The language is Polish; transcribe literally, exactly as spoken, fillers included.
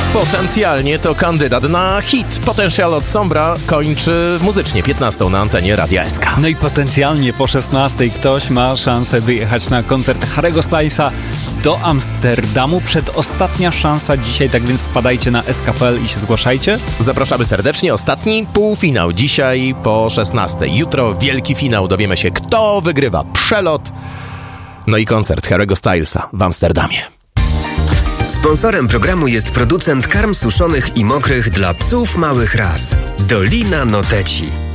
Potencjalnie to kandydat na hit. Potential od Sombra kończy muzycznie piętnastą na antenie Radia S K. No i potencjalnie po szesnastej ktoś ma szansę wyjechać na koncert Harry'ego Stylesa do Amsterdamu. Przedostatnia szansa dzisiaj, tak więc spadajcie na s k kropka p l i się zgłaszajcie. Zapraszamy serdecznie. Ostatni półfinał dzisiaj po szesnastej. Jutro wielki finał. Dowiemy się, kto wygrywa przelot. No i koncert Harry'ego Stylesa w Amsterdamie. Sponsorem programu jest producent karm suszonych i mokrych dla psów małych ras. Dolina Noteci.